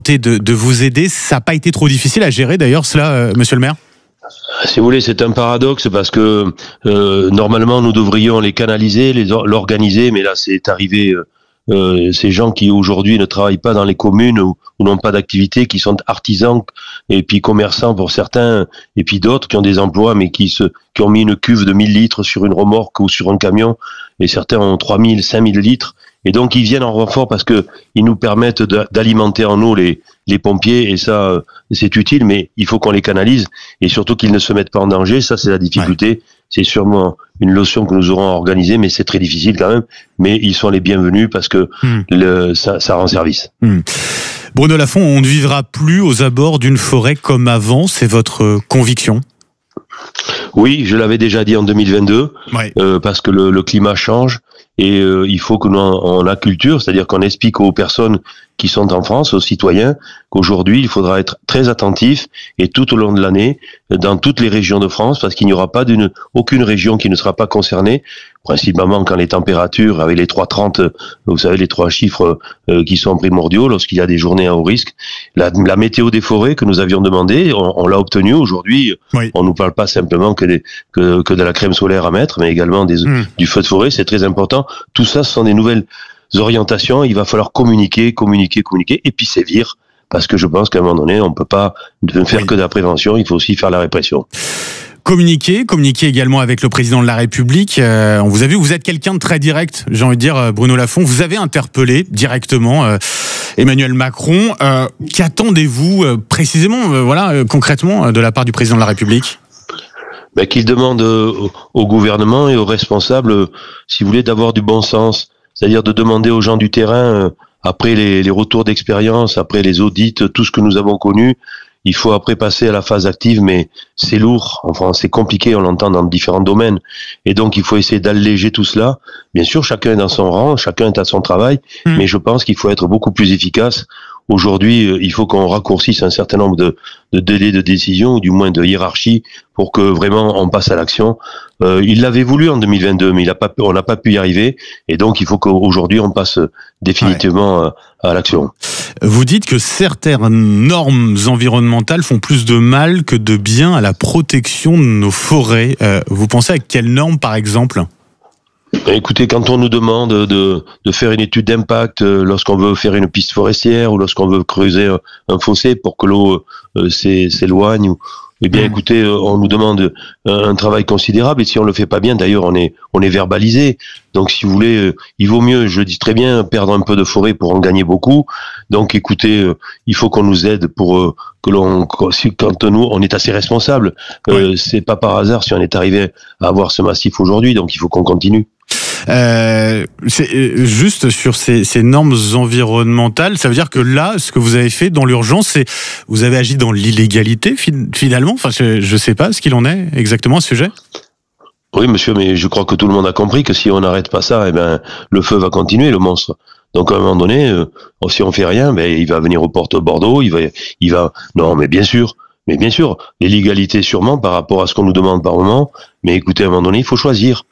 de vous aider. Ça n'a pas été trop difficile à gérer d'ailleurs cela, monsieur le maire? Si vous voulez, c'est un paradoxe parce que normalement nous devrions les canaliser, l'organiser, mais là c'est arrivé. Ces gens qui aujourd'hui ne travaillent pas dans les communes ou n'ont pas d'activité, qui sont artisans et puis commerçants pour certains, et puis d'autres qui ont des emplois mais qui ont mis une cuve de 1000 litres sur une remorque ou sur un camion, et certains ont 3000, 5000 litres. Et donc ils viennent en renfort parce que ils nous permettent d'alimenter en eau les pompiers, et ça c'est utile, mais il faut qu'on les canalise et surtout qu'ils ne se mettent pas en danger. Ça c'est la difficulté. Ouais. C'est sûrement une lotion que nous aurons organisée, mais c'est très difficile quand même. Mais ils sont les bienvenus parce que ça rend service. Bruno Lafont, on ne vivra plus aux abords d'une forêt comme avant, c'est votre conviction? Oui, je l'avais déjà dit en 2022, ouais. Parce que le climat change et il faut que on acculture, c'est-à-dire qu'on explique aux personnes qui sont en France, aux citoyens, qu'aujourd'hui il faudra être très attentif et tout au long de l'année, dans toutes les régions de France, parce qu'il n'y aura pas aucune région qui ne sera pas concernée, principalement quand les températures, avec les 3,30, vous savez, les 3 chiffres qui sont primordiaux lorsqu'il y a des journées à haut risque. La météo des forêts que nous avions demandé, on l'a obtenue aujourd'hui. Oui. On nous parle pas simplement que de la crème solaire à mettre, mais également du feu de forêt, c'est très important. Tout ça, ce sont des nouvelles orientations. Il va falloir communiquer, et puis sévir, parce que je pense qu'à un moment donné, on peut pas ne faire que de la prévention, il faut aussi faire la répression. Communiquer également avec le président de la République. On vous a vu, vous êtes quelqu'un de très direct, j'ai envie de dire, Bruno Lafont. Vous avez interpellé directement Emmanuel Macron. Qu'attendez-vous précisément, concrètement, de la part du président de la République? Qu'il demande au gouvernement et aux responsables, si vous voulez, d'avoir du bon sens. C'est-à-dire de demander aux gens du terrain, après les retours d'expérience, après les audits, tout ce que nous avons connu, il faut après passer à la phase active, mais c'est lourd, enfin c'est compliqué, on l'entend dans différents domaines, et donc il faut essayer d'alléger tout cela. Bien sûr, chacun est dans son rang, chacun est à son travail, mais je pense qu'il faut être beaucoup plus efficace. Aujourd'hui, il faut qu'on raccourcisse un certain nombre de délais de décision, ou du moins de hiérarchie, pour que vraiment on passe à l'action. Il l'avait voulu en 2022, mais on n'a pas pu y arriver, et donc il faut qu'aujourd'hui on passe définitivement à l'action. Vous dites que certaines normes environnementales font plus de mal que de bien à la protection de nos forêts. Vous pensez à quelles normes, par exemple ? Écoutez, quand on nous demande de faire une étude d'impact lorsqu'on veut faire une piste forestière ou lorsqu'on veut creuser un fossé pour que l'eau s'éloigne, eh bien, écoutez, on nous demande un travail considérable, et si on le fait pas bien, d'ailleurs, on est verbalisé. Donc, si vous voulez, il vaut mieux, je dis très bien, perdre un peu de forêt pour en gagner beaucoup. Donc, écoutez, il faut qu'on nous aide pour quand nous, on est assez responsable. C'est pas par hasard si on est arrivé à avoir ce massif aujourd'hui. Donc, il faut qu'on continue. C'est juste sur ces normes environnementales, ça veut dire que là, ce que vous avez fait dans l'urgence, c'est vous avez agi dans l'illégalité finalement. Enfin, je sais pas ce qu'il en est exactement à ce sujet. Oui, monsieur, mais je crois que tout le monde a compris que si on n'arrête pas ça, eh ben le feu va continuer, le monstre. Donc à un moment donné, si on fait rien, il va venir aux portes de Bordeaux, il va. Non, mais bien sûr. L'illégalité sûrement par rapport à ce qu'on nous demande par moment. Mais écoutez, à un moment donné, il faut choisir.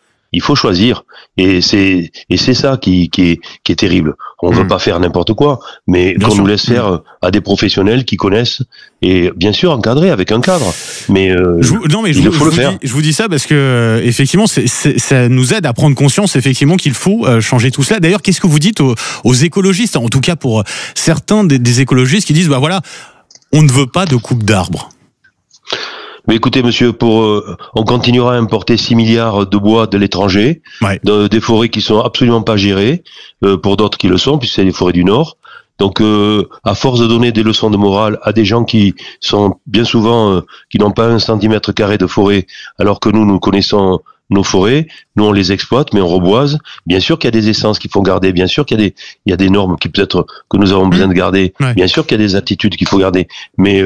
Et c'est ça qui est terrible. On veut pas faire n'importe quoi, mais qu'on nous laisse faire à des professionnels qui connaissent, et bien sûr encadrer avec un cadre. Mais il faut le faire. Je vous dis ça parce que effectivement, ça nous aide à prendre conscience effectivement qu'il faut changer tout cela. D'ailleurs, qu'est-ce que vous dites aux écologistes, en tout cas pour certains des écologistes qui disent on ne veut pas de coupe d'arbres? Mais écoutez, monsieur, on continuera à importer 6 milliards de bois de l'étranger, des forêts qui sont absolument pas gérées, pour d'autres qui le sont, puisque c'est les forêts du Nord. Donc, à force de donner des leçons de morale à des gens qui sont bien souvent, qui n'ont pas 1 centimètre carré de forêt, alors que nous connaissons nos forêts, nous on les exploite, mais on reboise. Bien sûr qu'il y a des essences qu'il faut garder, bien sûr qu'il y a des normes qui peut-être que nous avons besoin de garder, bien sûr qu'il y a des attitudes qu'il faut garder, mais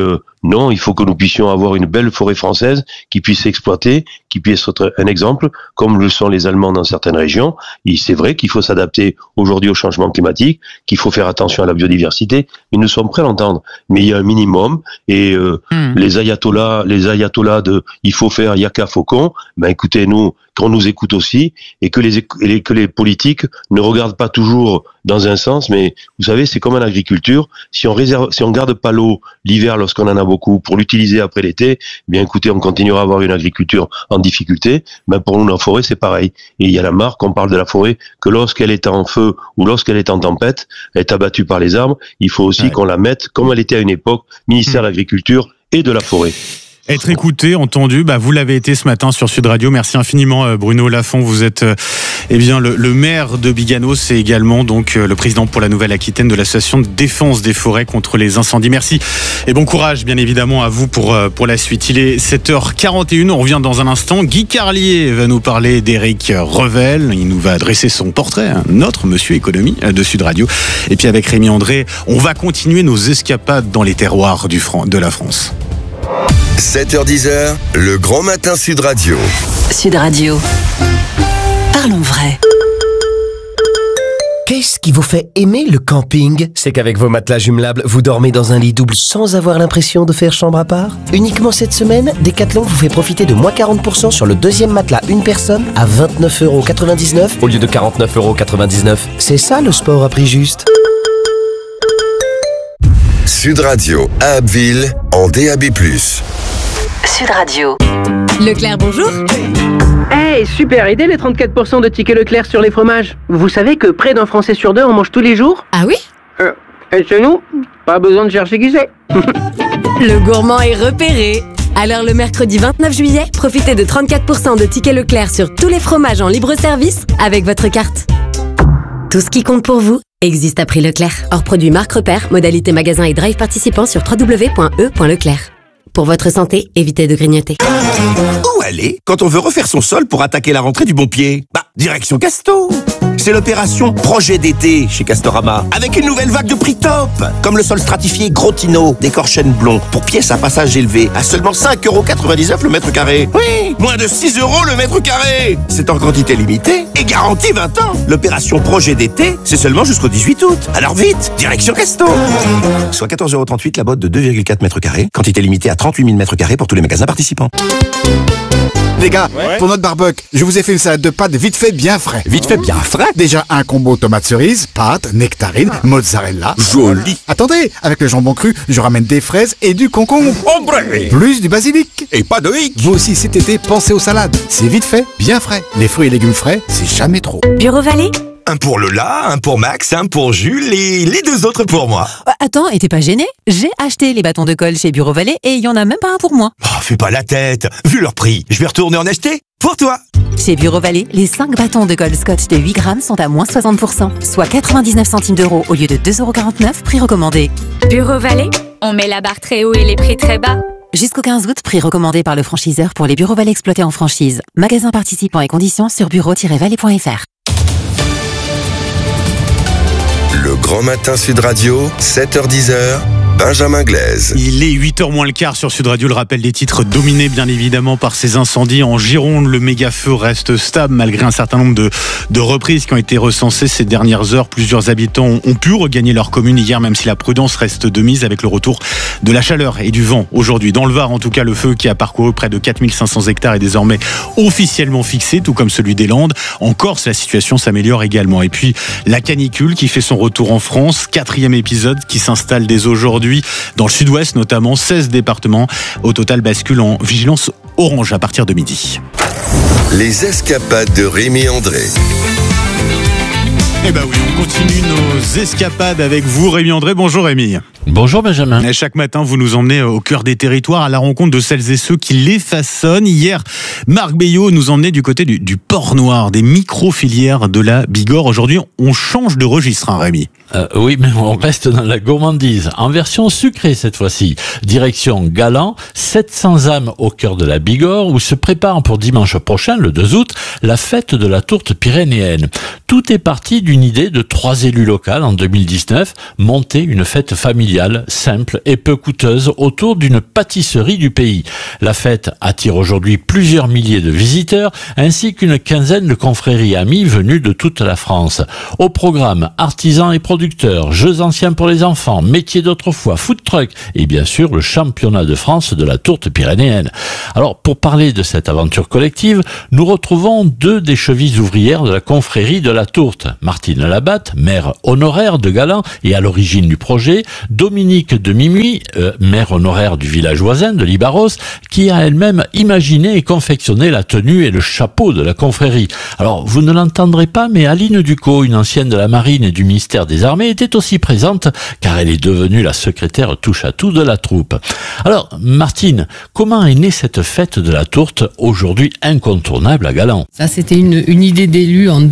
Non, il faut que nous puissions avoir une belle forêt française qui puisse s'exploiter, qui puisse être un exemple, comme le sont les Allemands dans certaines régions. Et c'est vrai qu'il faut s'adapter aujourd'hui au changement climatique, qu'il faut faire attention à la biodiversité, mais nous sommes prêts à l'entendre. Mais il y a un minimum, et les ayatollahs de « il faut faire yaka faucon », ben écoutez, nous, qu'on nous écoute aussi, et que les politiques ne regardent pas toujours dans un sens, mais vous savez, c'est comme en agriculture, si on garde pas l'eau l'hiver lorsqu'on en a beaucoup pour l'utiliser après l'été, bien écoutez, on continuera à avoir une agriculture en difficulté. Ben pour nous, la forêt, c'est pareil. Et il y a la marque, on parle de la forêt, que lorsqu'elle est en feu ou lorsqu'elle est en tempête, elle est abattue par les arbres, il faut aussi qu'on la mette, comme elle était à une époque, ministère de l'Agriculture et de la Forêt. Être écouté, entendu, vous l'avez été ce matin sur Sud Radio. Merci infiniment Bruno Lafont. Vous êtes le maire de Biganos et également donc le président pour la Nouvelle-Aquitaine de l'association de défense des forêts contre les incendies. Merci et bon courage bien évidemment à vous pour la suite. Il est 7h41, on revient dans un instant. Guy Carlier va nous parler d'Éric Revel. Il nous va dresser son portrait, notre monsieur économie de Sud Radio. Et puis avec Rémi André, on va continuer nos escapades dans les terroirs de la France. 7h10, le grand matin Sud Radio. Sud Radio. Parlons vrai. Qu'est-ce qui vous fait aimer le camping? C'est qu'avec vos matelas jumelables, vous dormez dans un lit double sans avoir l'impression de faire chambre à part. Uniquement cette semaine, Decathlon vous fait profiter de moins 40% sur le deuxième matelas une personne à 29,99€ au lieu de 49,99€. C'est ça le sport à prix juste. Sud Radio à Abbeville en DAB+. Sud Radio. Leclerc, bonjour. Hey, super idée les 34% de tickets Leclerc sur les fromages. Vous savez que près d'un Français sur deux en mange tous les jours? Ah oui? Et chez nous, pas besoin de chercher qui c'est. Le gourmand est repéré. Alors le mercredi 29 juillet, profitez de 34% de tickets Leclerc sur tous les fromages en libre service avec votre carte. Tout ce qui compte pour vous existe à prix Leclerc. Hors produit marque repère, modalité magasin et drive participant sur www.e.leclerc. Pour votre santé, évitez de grignoter. Où aller quand on veut refaire son sol pour attaquer la rentrée du bon pied? Direction Casto. C'est l'opération Projet d'été chez Castorama, avec une nouvelle vague de prix top, comme le sol stratifié Grotino décor chêne blond, pour pièces à passage élevé, à seulement 5,99€ le mètre carré. Oui, moins de 6€ le mètre carré. C'est en quantité limitée et garantie 20 ans. L'opération Projet d'été, c'est seulement jusqu'au 18 août. Alors vite, direction Casto. Soit 14,38€ la botte de 2,4 mètres carrés, quantité limitée à 38 000 mètres carrés pour tous les magasins participants. Les gars, pour notre barbecue, je vous ai fait une salade de pâtes vite fait bien frais. Vite fait bien frais? Déjà un combo tomate cerise, pâtes, nectarine, mozzarella. Joli. Attendez, avec le jambon cru, je ramène des fraises et du concombre. Ombre. Plus du basilic. Et pas de hic. Vous aussi cet été, pensez aux salades. C'est vite fait, bien frais. Les fruits et légumes frais, c'est jamais trop. Bureau Vallée? Un pour Lola, un pour Max, un pour Jules et les deux autres pour moi. Attends, et t'es pas gêné? J'ai acheté les bâtons de colle chez Bureau Vallée et il y en a même pas un pour moi. Oh, fais pas la tête. Vu leur prix, je vais retourner en acheter pour toi. Chez Bureau Vallée, les 5 bâtons de colle Scotch de 8 grammes sont à moins 60%, soit 99 centimes d'euros au lieu de 2,49€, prix recommandé. Bureau Vallée? On met la barre très haut et les prix très bas. Jusqu'au 15 août, prix recommandé par le franchiseur pour les Bureau Vallée exploités en franchise. Magasins participants et conditions sur bureau-vallée.fr. Le grand matin Sud Radio, 7h10, Benjamin Glaise. Il est 8h moins le quart sur Sud Radio. Le rappel des titres dominé bien évidemment par ces incendies. En Gironde, le méga-feu reste stable malgré un certain nombre de reprises qui ont été recensées ces dernières heures. Plusieurs habitants ont pu regagner leur commune hier, même si la prudence reste de mise avec le retour de la chaleur et du vent aujourd'hui. Dans le Var, en tout cas, le feu qui a parcouru près de 4500 hectares est désormais officiellement fixé, tout comme celui des Landes. En Corse, la situation s'améliore également. Et puis, la canicule qui fait son retour en France. 4e épisode qui s'installe dès aujourd'hui. Dans le sud-ouest notamment, 16 départements au total basculent en vigilance orange à partir de midi. Les escapades de Rémi André. Eh ben oui, on continue nos escapades avec vous, Rémi André. Bonjour Rémi. Bonjour Benjamin. Et chaque matin, vous nous emmenez au cœur des territoires à la rencontre de celles et ceux qui les façonnent. Hier, Marc Bayot nous emmenait du côté du port noir, des micro-filières de la Bigorre. Aujourd'hui, on change de registre, hein, Rémi. Oui, mais on reste dans la gourmandise, en version sucrée cette fois-ci. Direction Galan, 700 âmes au cœur de la Bigorre, où se prépare pour dimanche prochain, le 2 août, la fête de la tourte pyrénéenne. Tout est parti du d'une idée de 3 élus locaux en 2019, monter une fête familiale, simple et peu coûteuse autour d'une pâtisserie du pays. La fête attire aujourd'hui plusieurs milliers de visiteurs, ainsi qu'une quinzaine de confréries amies venues de toute la France. Au programme, artisans et producteurs, jeux anciens pour les enfants, métiers d'autrefois, food truck et bien sûr le championnat de France de la tourte pyrénéenne. Alors, pour parler de cette aventure collective, nous retrouvons 2 des chevilles ouvrières de la confrérie de la tourte. Martine Labatte, maire honoraire de Galan et à l'origine du projet, Dominique de Mimui, maire honoraire du village voisin de Libaros, qui a elle-même imaginé et confectionné la tenue et le chapeau de la confrérie. Alors, vous ne l'entendrez pas, mais Aline Ducot, une ancienne de la marine et du ministère des Armées, était aussi présente, car elle est devenue la secrétaire touche-à-tout de la troupe. Alors, Martine, comment est née cette fête de la tourte, aujourd'hui incontournable à Galan? Ça, c'était une idée d'élu en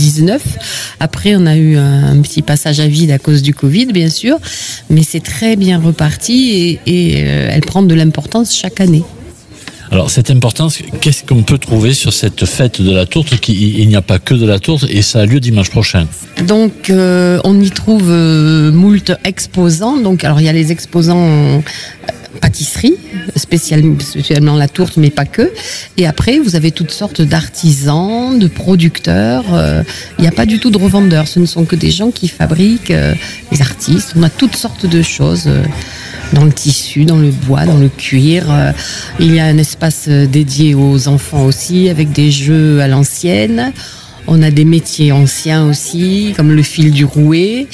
2019. Après, on a eu un petit passage à vide à cause du Covid, bien sûr, mais c'est très bien reparti et elle prend de l'importance chaque année. Alors, cette importance, qu'est-ce qu'on peut trouver sur cette fête de la tourte il n'y a pas que de la tourte et ça a lieu dimanche prochain. Donc, on y trouve moult exposants. Donc, alors, il y a les exposants pâtisserie, spécialement la tourte, mais pas que. Et après, vous avez toutes sortes d'artisans, de producteurs. Il n'y a pas du tout de revendeurs. Ce ne sont que des gens qui fabriquent, des artistes. On a toutes sortes de choses dans le tissu, dans le bois, dans le cuir. Il y a un espace dédié aux enfants aussi, avec des jeux à l'ancienne. On a des métiers anciens aussi, comme le fil du rouet.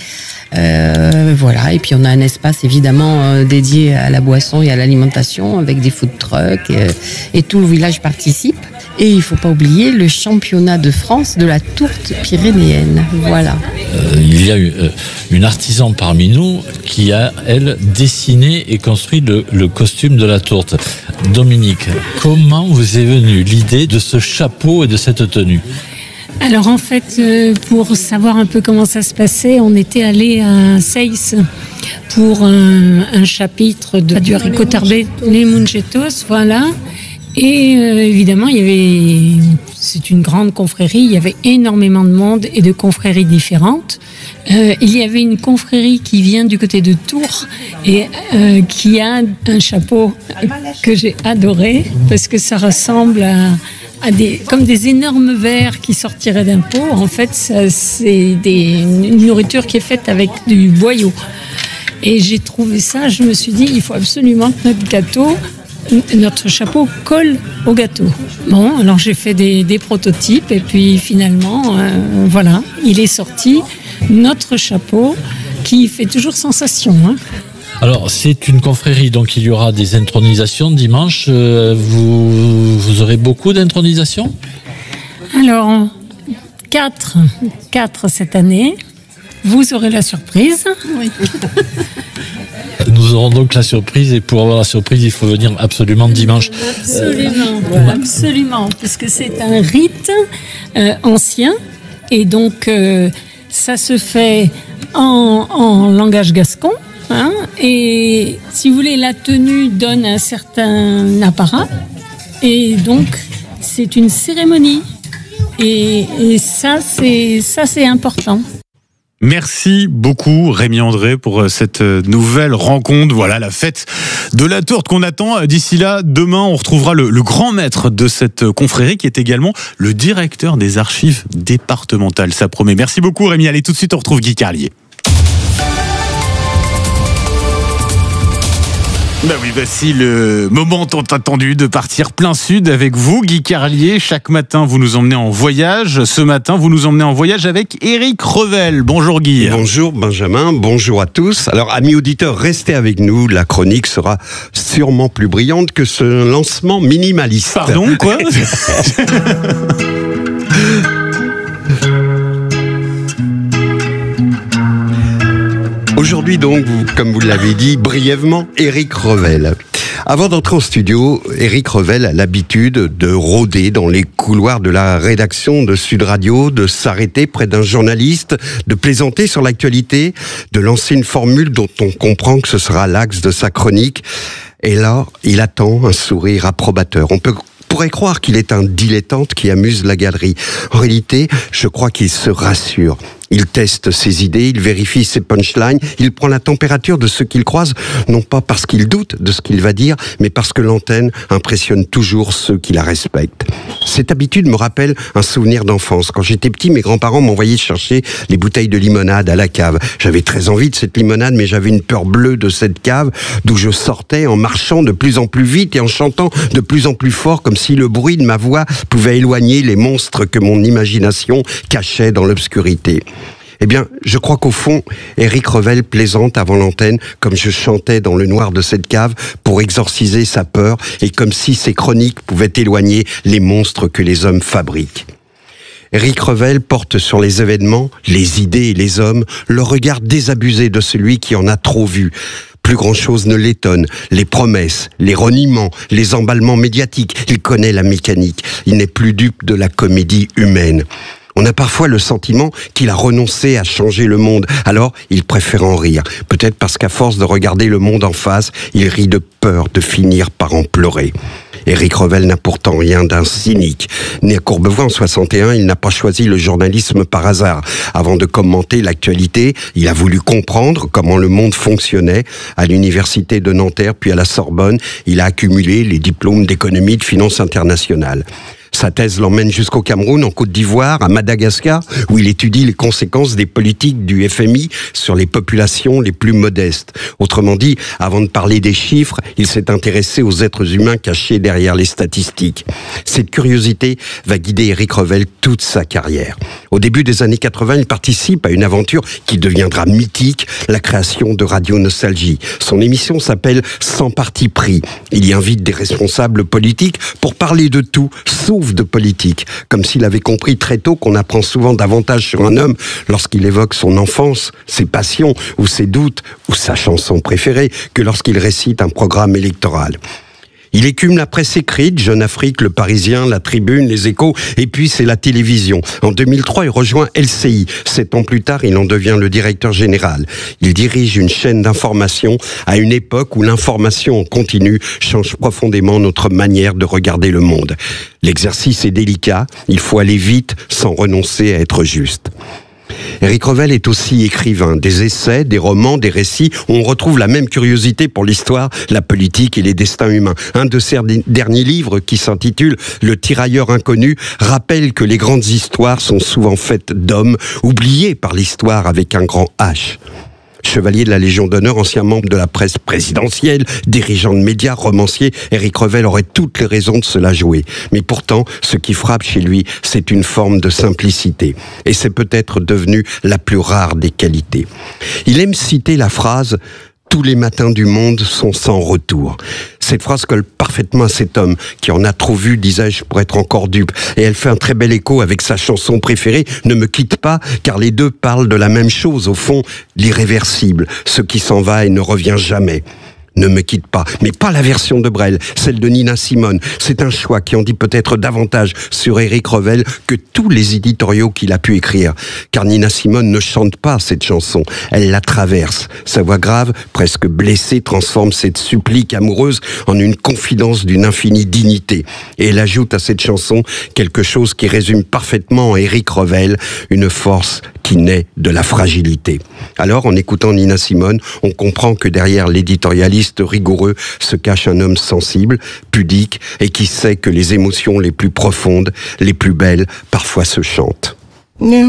Voilà, et puis on a un espace évidemment dédié à la boisson et à l'alimentation avec des food trucks et tout le village participe. Et il ne faut pas oublier le championnat de France de la tourte pyrénéenne. Voilà. Il y a une artisan parmi nous qui a, elle, dessiné et construit le costume de la tourte. Dominique, comment vous est venue l'idée de ce chapeau et de cette tenue ? Alors en fait, pour savoir un peu comment ça se passait, on était allé à Seyss pour un chapitre du haricot tarbé, les munchetos, voilà. Et évidemment, c'est une grande confrérie, il y avait énormément de monde et de confréries différentes. Il y avait une confrérie qui vient du côté de Tours et qui a un chapeau que j'ai adoré parce que ça ressemble à comme des énormes vers qui sortiraient d'un pot. En fait, c'est une nourriture qui est faite avec du boyau. Et j'ai trouvé ça, je me suis dit, il faut absolument que notre chapeau colle au gâteau. Bon, alors j'ai fait des prototypes et puis finalement, voilà, il est sorti, notre chapeau qui fait toujours sensation, hein. Alors, c'est une confrérie, donc il y aura des intronisations dimanche. Vous aurez beaucoup d'intronisations ? Alors, 4 cette année. Vous aurez la surprise. Oui. Nous aurons donc la surprise, et pour avoir la surprise, il faut venir absolument dimanche. Absolument, parce que c'est un rite ancien, et donc ça se fait en langage gascon. Hein, et si vous voulez, la tenue donne un certain apparat et donc c'est une cérémonie et ça c'est important. Merci beaucoup Rémi André pour cette nouvelle rencontre. Voilà la fête de la tourte qu'on attend. D'ici là, demain, on retrouvera le grand maître de cette confrérie qui est également le directeur des archives départementales. Ça promet. Merci beaucoup Rémi. Allez, tout de suite, on retrouve Guy Carlier. Bah oui, voici le moment tant attendu de partir plein sud avec vous, Guy Carlier. Chaque matin, vous nous emmenez en voyage. Ce matin, vous nous emmenez en voyage avec Éric Revel. Bonjour Guy. Bonjour Benjamin, bonjour à tous. Alors, amis auditeurs, restez avec nous. La chronique sera sûrement plus brillante que ce lancement minimaliste. Pardon, quoi? Aujourd'hui donc, comme vous l'avez dit, brièvement, Éric Revel. Avant d'entrer en studio, Éric Revel a l'habitude de rôder dans les couloirs de la rédaction de Sud Radio, de s'arrêter près d'un journaliste, de plaisanter sur l'actualité, de lancer une formule dont on comprend que ce sera l'axe de sa chronique. Et là, il attend un sourire approbateur. On pourrait croire qu'il est un dilettante qui amuse la galerie. En réalité, je crois qu'il se rassure. Il teste ses idées, il vérifie ses punchlines, il prend la température de ceux qu'il croise, non pas parce qu'il doute de ce qu'il va dire, mais parce que l'antenne impressionne toujours ceux qui la respectent. Cette habitude me rappelle un souvenir d'enfance. Quand j'étais petit, mes grands-parents m'envoyaient chercher les bouteilles de limonade à la cave. J'avais très envie de cette limonade, mais j'avais une peur bleue de cette cave, d'où je sortais en marchant de plus en plus vite et en chantant de plus en plus fort, comme si le bruit de ma voix pouvait éloigner les monstres que mon imagination cachait dans l'obscurité. Eh bien, je crois qu'au fond, Éric Revel plaisante avant l'antenne comme je chantais dans le noir de cette cave pour exorciser sa peur et comme si ses chroniques pouvaient éloigner les monstres que les hommes fabriquent. Éric Revel porte sur les événements, les idées et les hommes le regard désabusé de celui qui en a trop vu. Plus grand-chose ne l'étonne. Les promesses, les reniements, les emballements médiatiques, il connaît la mécanique. Il n'est plus dupe de la comédie humaine. On a parfois le sentiment qu'il a renoncé à changer le monde, alors il préfère en rire. Peut-être parce qu'à force de regarder le monde en face, il rit de peur de finir par en pleurer. Éric Revel n'a pourtant rien d'un cynique. Né à Courbevoie en 61, il n'a pas choisi le journalisme par hasard. Avant de commenter l'actualité, il a voulu comprendre comment le monde fonctionnait. À l'université de Nanterre, puis à la Sorbonne, il a accumulé les diplômes d'économie et de finance internationale. Sa thèse l'emmène jusqu'au Cameroun, en Côte d'Ivoire, à Madagascar, où il étudie les conséquences des politiques du FMI sur les populations les plus modestes. Autrement dit, avant de parler des chiffres, il s'est intéressé aux êtres humains cachés derrière les statistiques. Cette curiosité va guider Éric Revel toute sa carrière. Au début des années 80, il participe à une aventure qui deviendra mythique, la création de Radio Nostalgie. Son émission s'appelle Sans parti pris. Il y invite des responsables politiques pour parler de tout, sauf de politique, comme s'il avait compris très tôt qu'on apprend souvent davantage sur un homme lorsqu'il évoque son enfance, ses passions ou ses doutes ou sa chanson préférée que lorsqu'il récite un programme électoral. Il écume la presse écrite, Jeune Afrique, Le Parisien, La Tribune, Les Échos, et puis c'est la télévision. En 2003, il rejoint LCI. 7 ans plus tard, il en devient le directeur général. Il dirige une chaîne d'information à une époque où l'information en continu change profondément notre manière de regarder le monde. L'exercice est délicat, il faut aller vite sans renoncer à être juste. Éric Revel est aussi écrivain, des essais, des romans, des récits où on retrouve la même curiosité pour l'histoire, la politique et les destins humains. Un de ses derniers livres, qui s'intitule « Le tirailleur inconnu », rappelle que les grandes histoires sont souvent faites d'hommes, oubliés par l'histoire avec un grand H. Chevalier de la Légion d'honneur, ancien membre de la presse présidentielle, dirigeant de médias, romancier, Éric Revel aurait toutes les raisons de se la jouer. Mais pourtant, ce qui frappe chez lui, c'est une forme de simplicité. Et c'est peut-être devenu la plus rare des qualités. Il aime citer la phrase « Tous les matins du monde sont sans retour ». Cette phrase colle parfaitement à cet homme qui en a trop vu, disais-je, pour être encore dupe. Et elle fait un très bel écho avec sa chanson préférée, Ne me quitte pas, car les deux parlent de la même chose, au fond, l'irréversible, ce qui s'en va et ne revient jamais. Ne me quitte pas, mais pas la version de Brel, celle de Nina Simone. C'est un choix qui en dit peut-être davantage sur Éric Revel que tous les éditoriaux qu'il a pu écrire. Car Nina Simone ne chante pas cette chanson, elle la traverse. Sa voix grave, presque blessée, transforme cette supplique amoureuse en une confidence d'une infinie dignité. Et elle ajoute à cette chanson quelque chose qui résume parfaitement Éric Revel, une force qui naît de la fragilité. Alors, en écoutant Nina Simone, on comprend que derrière l'éditorialiste rigoureux se cache un homme sensible, pudique et qui sait que les émotions les plus profondes, les plus belles, parfois se chantent.